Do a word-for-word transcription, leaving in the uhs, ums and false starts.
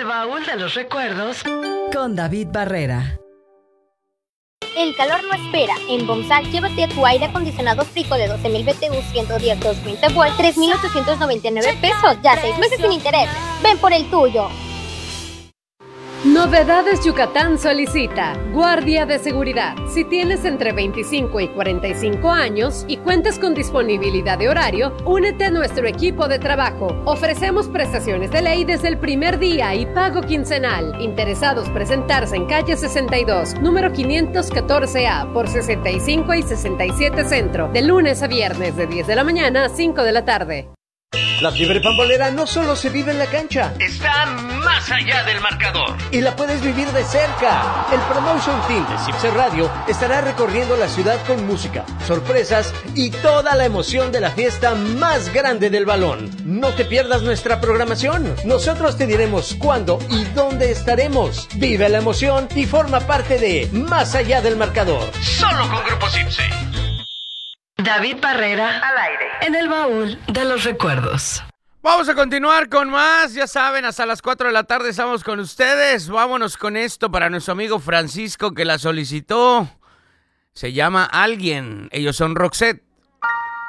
baúl de los recuerdos con David Barrera. El calor no espera. En Bomsal, llévate tu aire acondicionado Frico de doce mil B T U, ciento diez, doscientos veinte volt, tres mil ochocientos noventa y nueve pesos, ya seis meses sin interés. Ven por el tuyo. Novedades Yucatán solicita guardia de seguridad. Si tienes entre veinticinco y cuarenta y cinco años y cuentas con disponibilidad de horario, únete a nuestro equipo de trabajo. Ofrecemos prestaciones de ley desde el primer día y pago quincenal. Interesados presentarse en calle sesenta y dos, número quinientos catorce A, por sesenta y cinco y sesenta y siete Centro, de lunes a viernes de diez de la mañana a cinco de la tarde. La fiebre pambolera no solo se vive en la cancha, está más allá del marcador. Y la puedes vivir de cerca. El Promotion Team de Cipse Radio estará recorriendo la ciudad con música, sorpresas y toda la emoción de la fiesta más grande del balón. No te pierdas nuestra programación. Nosotros te diremos cuándo y dónde estaremos. Vive la emoción y forma parte de Más allá del marcador. Solo con Grupo Cipse. David Barrera al aire en el baúl de los recuerdos. Vamos a continuar con más, ya saben, hasta las cuatro de la tarde estamos con ustedes. Vámonos con esto para nuestro amigo Francisco que la solicitó. Se llama Alguien, ellos son Roxette.